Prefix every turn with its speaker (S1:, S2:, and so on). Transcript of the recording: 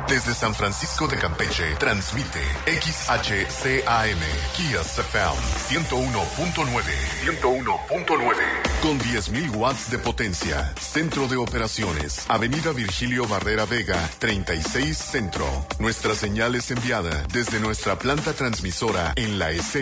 S1: Desde San Francisco de Campeche, transmite XHCAM, Kia FM 101.9. Con 10.000 watts de potencia. Centro de operaciones. Avenida Virgilio Barrera Vega, 36 Centro. Nuestra señal es enviada desde nuestra planta transmisora en la escena